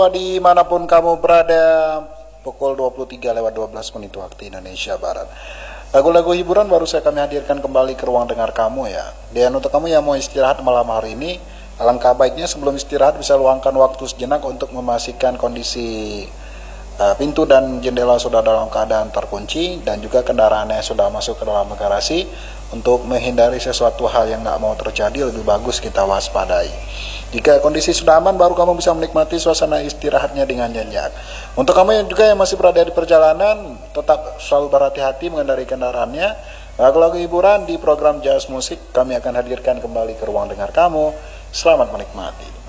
Dimanapun kamu berada, pukul 23:12 waktu Indonesia Barat. Lagu-lagu hiburan baru saya kami hadirkan kembali ke ruang dengar kamu ya. Dan untuk kamu yang mau istirahat malam hari ini, alangkah baiknya sebelum istirahat bisa luangkan waktu sejenak untuk memastikan kondisi pintu dan jendela sudah dalam keadaan terkunci dan juga kendaraannya sudah masuk ke dalam garasi. Untuk menghindari sesuatu hal yang nggak mau terjadi, lebih bagus kita waspadai. Jika kondisi sudah aman, baru kamu bisa menikmati suasana istirahatnya dengan nyenyak. Untuk kamu yang juga yang masih berada di perjalanan, tetap selalu berhati-hati mengendarai kendaraannya. Lagu-lagu hiburan di program Jazz Musik kami akan hadirkan kembali ke ruang dengar kamu. Selamat menikmati.